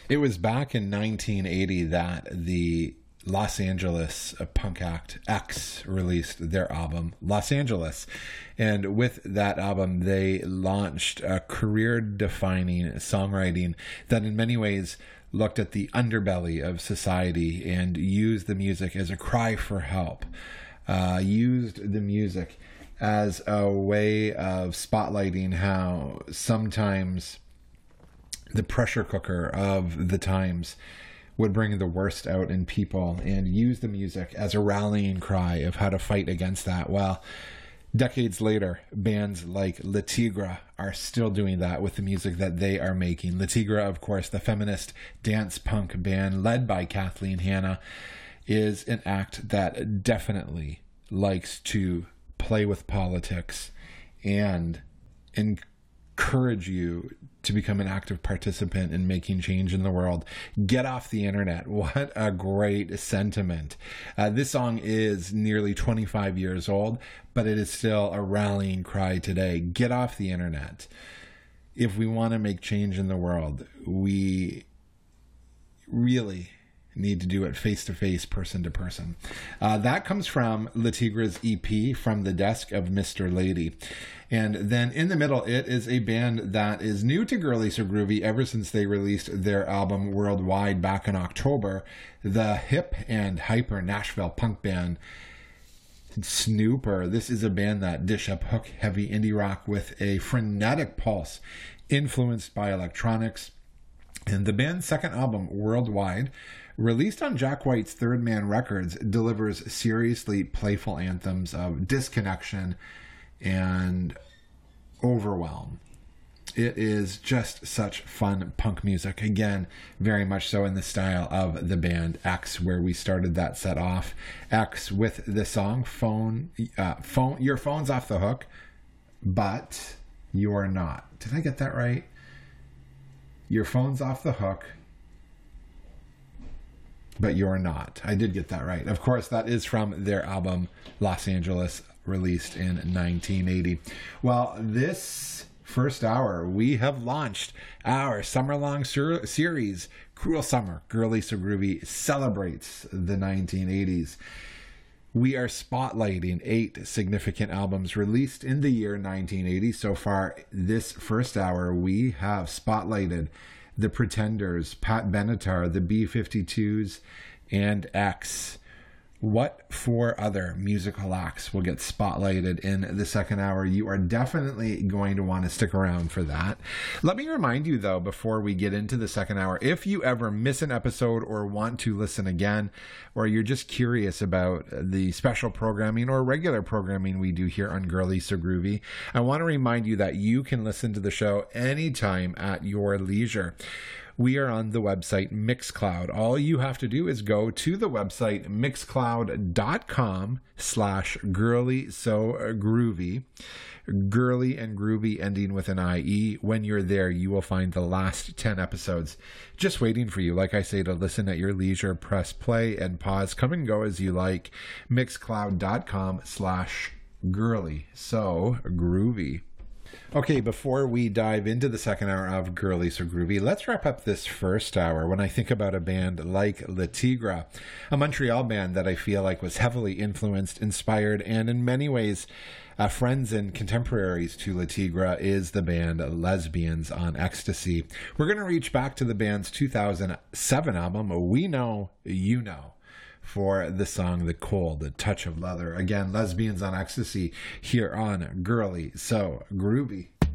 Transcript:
It was back in 1980 that the Los Angeles punk act X released their album Los Angeles. And with that album, they launched a career-defining songwriting that in many ways looked at the underbelly of society and used the music as a cry for help, used the music as a way of spotlighting how sometimes the pressure cooker of the times would bring the worst out in people, and use the music as a rallying cry of how to fight against that. Well, decades later, bands like Le Tigre are still doing that with the music that they are making. Le Tigre, of course, the feminist dance punk band led by Kathleen Hanna, is an act that definitely likes to play with politics and encourage you to become an active participant in making change in the world. Get off the internet. What a great sentiment. This song is nearly 25 years old, but it is still a rallying cry today. Get off the internet. If we want to make change in the world, we really need to do it face-to-face, person-to-person. That comes from Le Tigre's EP, From the Desk of Mr. Lady. And then in the middle, it is a band that is new to Girly So Groovy ever since they released their album Worldwide back in October. The hip and hyper Nashville punk band Snooper. This is a band that dish up hook heavy indie rock with a frenetic pulse influenced by electronics. And the band's second album, Worldwide, released on Jack White's Third Man Records, delivers seriously playful anthems of disconnection and overwhelm. It is just such fun punk music. Again, very much so in the style of the band X, where we started that set off. X with the song Phone. Your phone's off the hook, but you're not. Did I get that right? Your phone's off the hook, but you're not. I did get that right. Of course, that is from their album Los Angeles, released in 1980. Well, this first hour, we have launched our summer-long series, Cruel Summer. Girly So Groovy celebrates the 1980s. We are spotlighting 8 significant albums released in the year 1980. So far, this first hour, we have spotlighted The Pretenders, Pat Benatar, the B-52s, and X. What 4 other musical acts will get spotlighted in the second hour? You are definitely going to want to stick around for that. Let me remind you, though, before we get into the second hour, if you ever miss an episode or want to listen again, or you're just curious about the special programming or regular programming we do here on Girly So Groovy, I want to remind you that you can listen to the show anytime at your leisure. We are on the website Mixcloud. All you have to do is go to the website mixcloud.com/girlysogroovy. Girly and groovy ending with an IE. When you're there, you will find the last 10 episodes just waiting for you. Like I say, to listen at your leisure, press play and pause. Come and go as you like. Mixcloud.com/girlysogroovy. Okay, before we dive into the second hour of Girly So Groovy, let's wrap up this first hour. When I think about a band like Le Tigre, a Montreal band that I feel like was heavily influenced, inspired, and in many ways friends and contemporaries to Le Tigre, is the band Lesbians on Ecstasy. We're going to reach back to the band's 2007 album, We Know, You Know, for the song The Cold Touch of Leather. Again, Lesbians on Ecstasy here on Girly So Groovy.